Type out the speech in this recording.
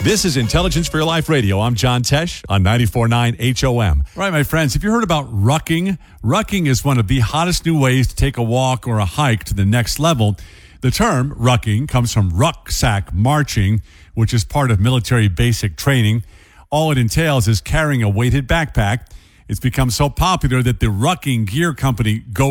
This is Intelligence for Your Life Radio. I'm John Tesh on 94.9 HOM. Right, my friends, have you heard about rucking? Rucking is one of the hottest new ways to take a walk or a hike to the next level. The term rucking comes from rucksack marching, which is part of military basic training. All it entails is carrying a weighted backpack. It's become so popular that the rucking gear company Go